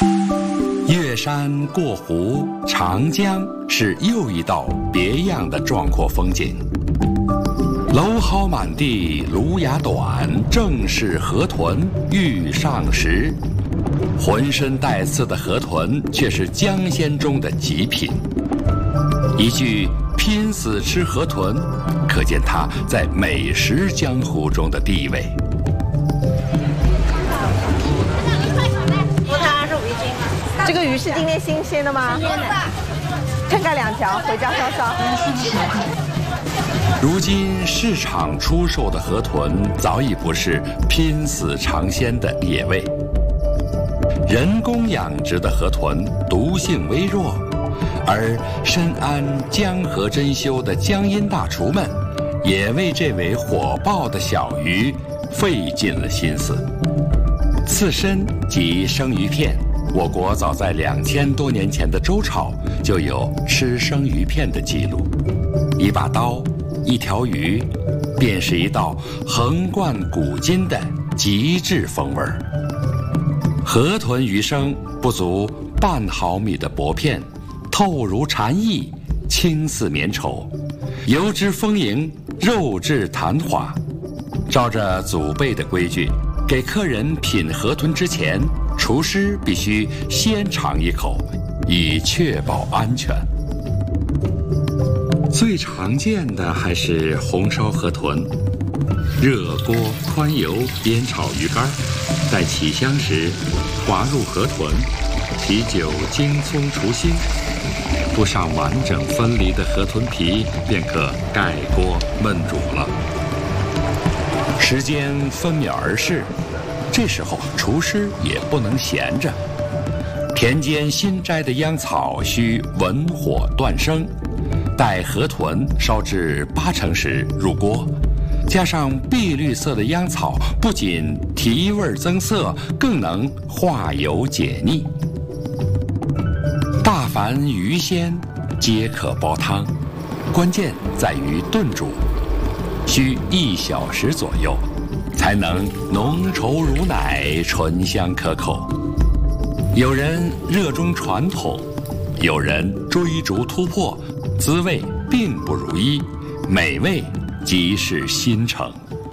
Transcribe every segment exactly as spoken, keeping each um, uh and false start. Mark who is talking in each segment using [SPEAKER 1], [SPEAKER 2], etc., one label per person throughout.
[SPEAKER 1] 越山过湖，长江是又一道别样的壮阔风景。蒌蒿满地，芦芽短，正是河豚欲上时。浑身带刺的河豚却是江鲜中的极品。一句拼死吃河豚，可见它在美食江湖中的地位。
[SPEAKER 2] 这个鱼是今天新鲜的吗？新鲜的。称干两条，回家烧烧。
[SPEAKER 1] 如今市场出售的河豚早已不是拼死尝鲜的野味。人工养殖的河豚毒性微弱，而深谙江河珍馐的江阴大厨们，也为这尾火爆的小鱼费尽了心思。刺身及生鱼片，我国早在两千多年前的周朝就有吃生鱼片的记录。一把刀，一条鱼，便是一道横贯古今的极致风味儿。河豚鱼生不足半毫米的薄片，透如蝉翼，轻似绵绸，油脂丰盈，肉质弹滑。照着祖辈的规矩，给客人品河豚之前，厨师必须先尝一口，以确保安全。最常见的还是红烧河豚，热锅宽油煸炒鱼干，待起香时，滑入河豚，提酒精葱除腥，铺上完整分离的河豚皮，便可盖锅焖煮了。时间分秒而逝，这时候厨师也不能闲着。田间新摘的秧草需文火断生，待河豚烧至八成时入锅，加上碧绿色的秧草，不仅提味增色，更能化油解腻。大凡鱼鲜皆可煲汤，关键在于炖煮，需一小时左右，才能浓稠如奶，醇香可口。有人热衷传统，有人追逐突破，滋味并不如一，美味即是心诚。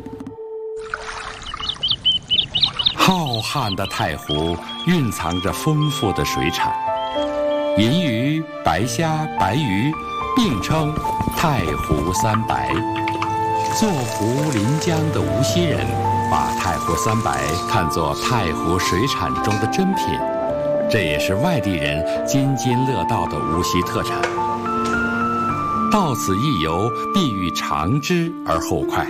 [SPEAKER 1] 浩瀚的太湖蕴藏着丰富的水产，银鱼、白虾、白鱼并称太湖三白。坐湖临江的无锡人，把太湖三白看作太湖水产中的珍品，这也是外地人津津乐道的无锡特产。到此一游，必欲尝之而后快。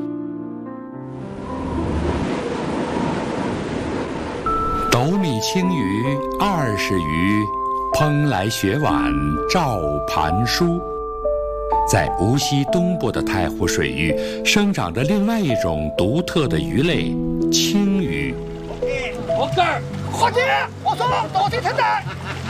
[SPEAKER 1] 斗米青鱼二十余，烹来雪碗照盘书。在无锡东部的太湖水域，生长着另外一种独特的鱼类——青鱼。
[SPEAKER 3] 我这儿，伙计，我说到底存在。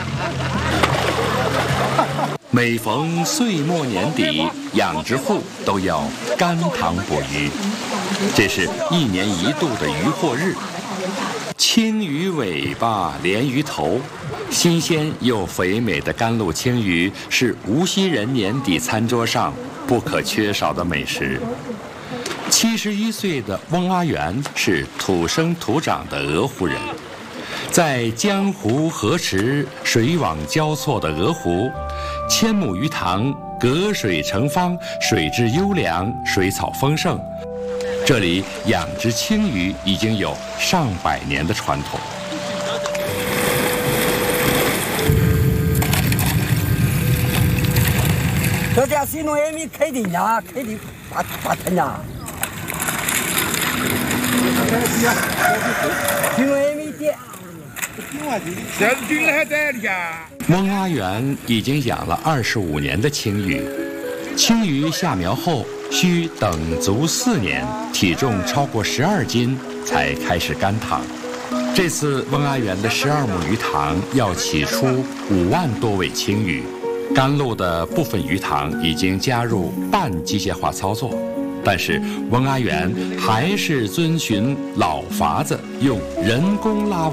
[SPEAKER 1] 每逢岁末年底，养殖户都要干塘捕鱼，这是一年一度的渔获日。青鱼尾巴连鱼头，新鲜又肥美的甘露青鱼是无锡人年底餐桌上不可缺少的美食。七十一岁的翁阿元是土生土长的鹅湖人，在江湖河池水网交错的鹅湖，千亩鱼塘隔水成方，水质优良，水草丰盛。这里养殖青鱼已经有上百年的传统。
[SPEAKER 4] 这家是弄艾米开的呀，开的八八成呀。是弄艾米的。
[SPEAKER 3] 这顶了还在的呀。
[SPEAKER 1] 翁阿元已经养了二十五年的青鱼，青鱼下苗后需等足四年，体重超过十二斤才开始干塘。这次翁阿元的十二亩鱼塘要起出五万多尾青鱼，甘露的部分鱼塘已经加入半机械化操作，但是翁阿元还是遵循老法子，用人工拉